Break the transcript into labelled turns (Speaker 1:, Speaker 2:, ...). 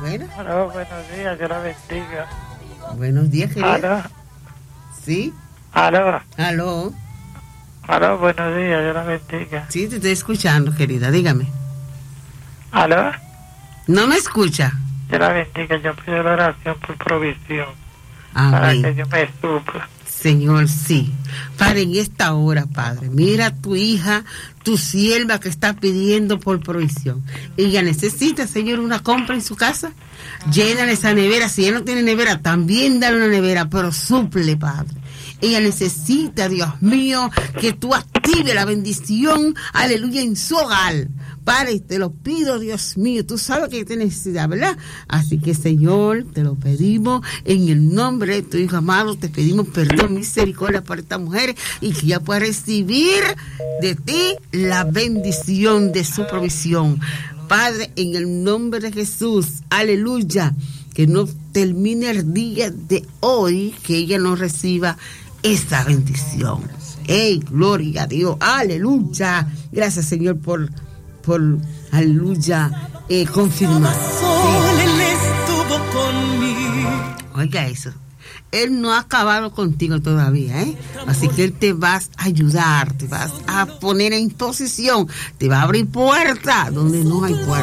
Speaker 1: Bueno.
Speaker 2: Aló, buenos días, Dios la bendiga.
Speaker 1: Buenos días, querida.
Speaker 2: Aló.
Speaker 1: ¿Sí?
Speaker 2: Aló.
Speaker 1: Aló.
Speaker 2: Aló, buenos días, Dios la bendiga.
Speaker 1: Sí, te estoy escuchando, querida, dígame.
Speaker 2: Aló.
Speaker 1: ¿No me escucha?
Speaker 2: Dios la bendiga, yo pido la oración por provisión.
Speaker 1: Amén.
Speaker 2: Para que Dios me supla.
Speaker 1: Señor, sí. Padre, en esta hora, Padre, mira a tu hija, tu sierva que está pidiendo por provisión. Ella necesita, Señor, una compra en su casa. Llénale esa nevera. Si ella no tiene nevera, también dale una nevera, pero suple, Padre. Ella necesita, Dios mío, que tú active la bendición, aleluya, en su hogar. Padre, te lo pido, Dios mío, tú sabes que tiene necesidad, ¿verdad? Así que, Señor, te lo pedimos en el nombre de tu Hijo amado, te pedimos perdón, misericordia por esta mujer y que ella pueda recibir de ti la bendición de su provisión. Padre, en el nombre de Jesús, aleluya, que no termine el día de hoy, que ella no reciba esa bendición. ¡Ey, gloria a Dios! ¡Aleluya! Gracias, Señor, por aleluya, confirmar. Sí.
Speaker 3: Él estuvo conmigo.
Speaker 1: Oiga eso. Él no ha acabado contigo todavía, ¿eh? Así que Él te va a ayudar, te vas a poner en posición, te va a abrir puertas donde no hay puertas.